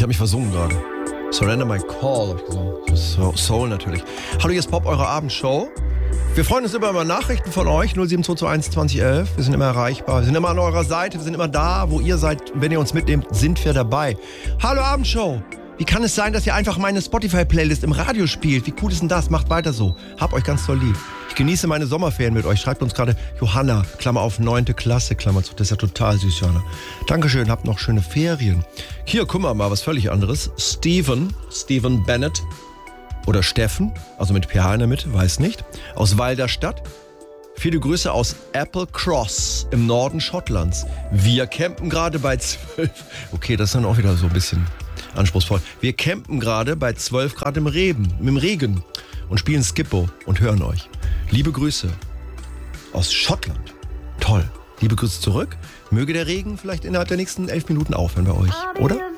habe mich versungen gerade. Surrender My Call, habe ich gesungen. Soul natürlich. Hallo, hier ist Pop, eure Abendshow. Wir freuen uns immer über Nachrichten von euch, 07221 2011. Wir sind immer erreichbar, wir sind immer an eurer Seite, wir sind immer da, wo ihr seid. Wenn ihr uns mitnehmt, sind wir dabei. Hallo Abendshow. Wie kann es sein, dass ihr einfach meine Spotify-Playlist im Radio spielt? Wie cool ist denn das? Macht weiter so. Hab euch ganz toll lieb. Ich genieße meine Sommerferien mit euch. Schreibt uns gerade Johanna, Klammer auf 9. Klasse, Klammer zu. Das ist ja total süß, Johanna. Dankeschön, habt noch schöne Ferien. Hier, guck mal, was völlig anderes. Steven Bennett oder Steffen, also mit PH in der Mitte, weiß nicht, aus Walderstadt. Viele Grüße aus Applecross im Norden Schottlands. Wir campen gerade bei 12. Okay, das ist dann auch wieder so ein bisschen anspruchsvoll. Wir campen gerade bei 12 Grad im Regen und spielen Skippo und hören euch. Liebe Grüße aus Schottland. Toll. Liebe Grüße zurück. Möge der Regen vielleicht innerhalb der nächsten 11 Minuten aufhören bei euch, oder?